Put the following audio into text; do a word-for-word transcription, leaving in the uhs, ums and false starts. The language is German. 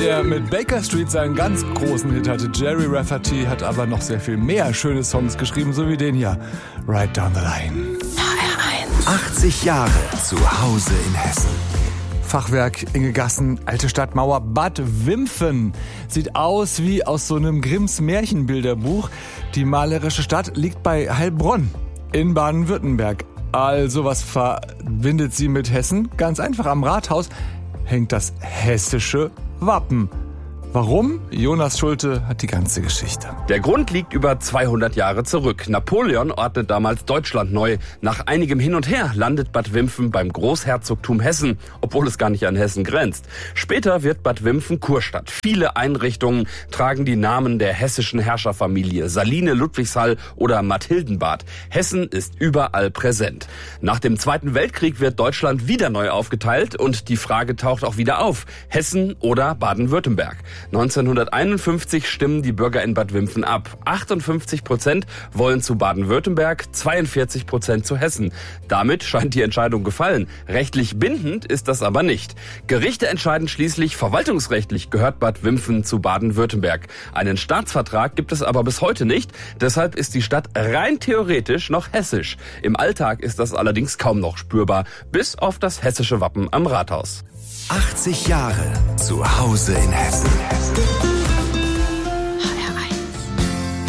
der mit Baker Street seinen ganz großen Hit hatte. Jerry Rafferty hat aber noch sehr viel mehr schöne Songs geschrieben, so wie den hier, Right Down the Line. H R eins. achtzig Jahre zu Hause in Hessen. Fachwerk Ingegassen, alte Stadtmauer Bad Wimpfen. Sieht aus wie aus so einem Grimms Märchenbilderbuch. Die malerische Stadt liegt bei Heilbronn in Baden-Württemberg. Also was verbindet sie mit Hessen? Ganz einfach, am Rathaus hängt das hessische Wappen. Warum? Jonas Schulte hat die ganze Geschichte. Der Grund liegt über zweihundert Jahre zurück. Napoleon ordnet damals Deutschland neu. Nach einigem Hin und Her landet Bad Wimpfen beim Großherzogtum Hessen, obwohl es gar nicht an Hessen grenzt. Später wird Bad Wimpfen Kurstadt. Viele Einrichtungen tragen die Namen der hessischen Herrscherfamilie, Saline, Ludwigshall oder Mathildenbad. Hessen ist überall präsent. Nach dem Zweiten Weltkrieg wird Deutschland wieder neu aufgeteilt und die Frage taucht auch wieder auf: Hessen oder Baden-Württemberg? neunzehnhunderteinundfünfzig stimmen die Bürger in Bad Wimpfen ab. achtundfünfzig Prozent wollen zu Baden-Württemberg, zweiundvierzig Prozent zu Hessen. Damit scheint die Entscheidung gefallen. Rechtlich bindend ist das aber nicht. Gerichte entscheiden schließlich, verwaltungsrechtlich gehört Bad Wimpfen zu Baden-Württemberg. Einen Staatsvertrag gibt es aber bis heute nicht. Deshalb ist die Stadt rein theoretisch noch hessisch. Im Alltag ist das allerdings kaum noch spürbar, bis auf das hessische Wappen am Rathaus. achtzig Jahre zu Hause in Hessen.